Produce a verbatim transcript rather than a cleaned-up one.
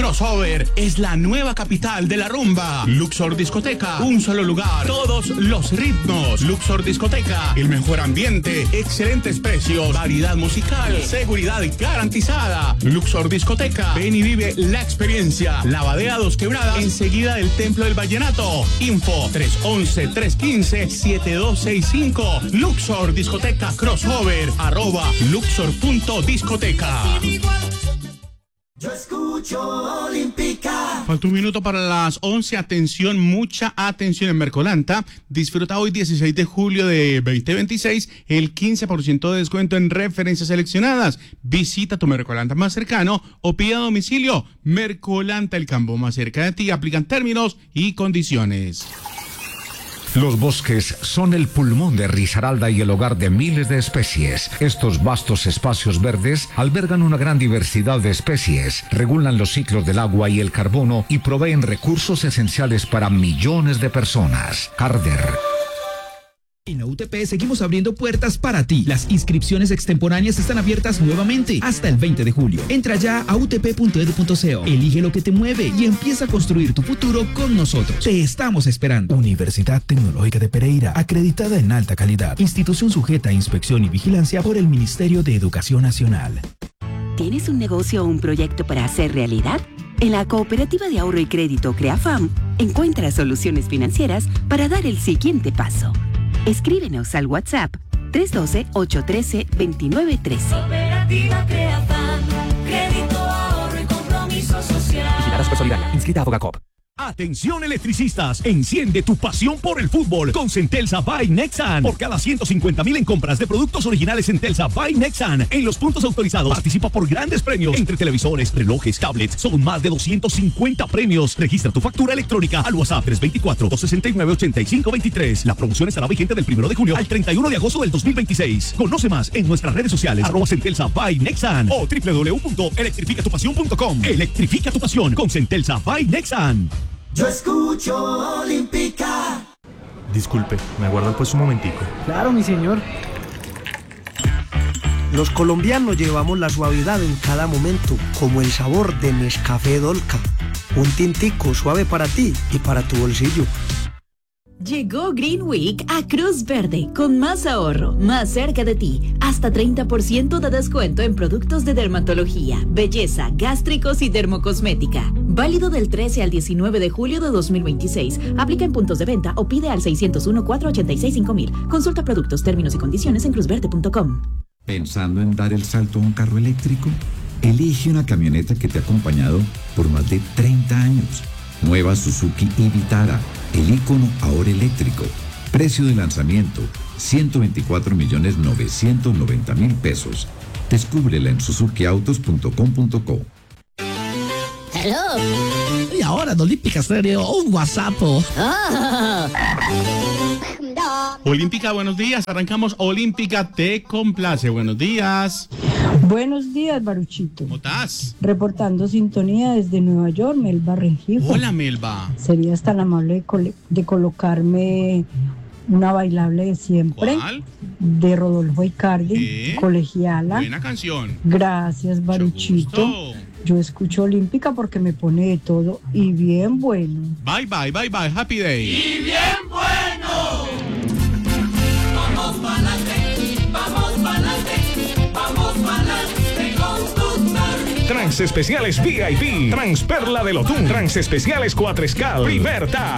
Crossover es la nueva capital de la rumba. Luxor Discoteca, un solo lugar, todos los ritmos. Luxor Discoteca, el mejor ambiente, excelentes precios, variedad musical, seguridad garantizada. Luxor Discoteca, ven y vive la experiencia. Lavadea Dos Quebradas, enseguida del Templo del Vallenato. Info tres once, tres quince, siete dos seis cinco. Luxor Discoteca Crossover, arroba luxor punto discoteca. Yo escucho Olímpica. Falta un minuto para las once. Atención, mucha atención en Mercolanta. Disfruta hoy dieciséis de julio de veinte veintiséis el quince por ciento de descuento en referencias seleccionadas. Visita tu Mercolanta más cercano o pide a domicilio. Mercolanta, el campo más cerca de ti. Aplican términos y condiciones. Los bosques son el pulmón de Risaralda y el hogar de miles de especies. Estos vastos espacios verdes albergan una gran diversidad de especies, regulan los ciclos del agua y el carbono y proveen recursos esenciales para millones de personas. Carder. En la U T P seguimos abriendo puertas para ti. Las inscripciones extemporáneas están abiertas nuevamente hasta el veinte de julio. Entra ya a u t p punto e d u punto c o. Elige lo que te mueve y empieza a construir tu futuro con nosotros. Te estamos esperando. Universidad Tecnológica de Pereira, acreditada en alta calidad. Institución sujeta a inspección y vigilancia por el Ministerio de Educación Nacional. ¿Tienes un negocio o un proyecto para hacer realidad? En la Cooperativa de Ahorro y Crédito CREAFAM, encuentra soluciones financieras para dar el siguiente paso. Escríbenos al WhatsApp tres uno dos, ocho uno tres, dos nueve uno tres. Cooperativa CREAFAM, crédito, ahorro y compromiso social. Vigilada Supersolidaria, inscrita a Fogacop. Atención electricistas, enciende tu pasión por el fútbol con Centelsa by Nexan. Por cada ciento cincuenta mil en compras de productos originales Centelsa by Nexan en los puntos autorizados, participa por grandes premios entre televisores, relojes, tablets. Son más de doscientos cincuenta premios. Registra tu factura electrónica al WhatsApp tres dos cuatro, dos seis nueve, ocho cinco dos tres. La promoción estará vigente del primero de junio al treinta y uno de agosto del dos mil veintiséis. Conoce más en nuestras redes sociales arroba Centelsa by Nexan o doble u doble u doble u punto electrifica tu pasión punto com. Electrifica tu pasión con Centelsa by Nexan. Yo escucho Olímpica. Disculpe, ¿me aguarda pues un momentico? Claro, mi señor. Los colombianos llevamos la suavidad en cada momento, como el sabor de Nescafé Dolca. Un tintico suave para ti y para tu bolsillo. Llegó Green Week a Cruz Verde, con más ahorro, más cerca de ti. Hasta treinta por ciento de descuento en productos de dermatología, belleza, gástricos y dermocosmética. Válido del trece al diecinueve de julio de dos mil veintiséis. Aplica en puntos de venta o pide al seis cero uno, cuatro ocho seis, cinco mil. Consulta productos, términos y condiciones en cruz verde punto com. ¿Pensando en dar el salto a un carro eléctrico? Elige una camioneta que te ha acompañado por más de treinta años. Nueva Suzuki Vitara, el ícono ahora eléctrico. Precio de lanzamiento, ciento veinticuatro millones novecientos noventa mil pesos. Descúbrela en suzuki autos punto com punto co. Hello. Y ahora en Olímpica Stereo, un WhatsApp. Oh. Olímpica, buenos días. Arrancamos Olímpica, te complace. Buenos días. Buenos días, Baruchito. ¿Cómo estás? Reportando sintonía desde Nueva York, Melba Rengifo. Hola, Melba. ¿Serías tan amable de, col- de colocarme una bailable de siempre? ¿Cuál? De Rodolfo Icardi, ¿Qué? Colegiala. Buena canción. Gracias, Baruchito. Yo escucho Olímpica porque me pone de todo y bien bueno. Bye, bye, bye, bye. Happy day. Y bien bueno. Vamos pa'lante, vamos pa'lante, vamos pa'lante con Tudor. Trans Especiales V I P, Transperla de Lotún, Trans Especiales Cuatrescal, Primer Tag.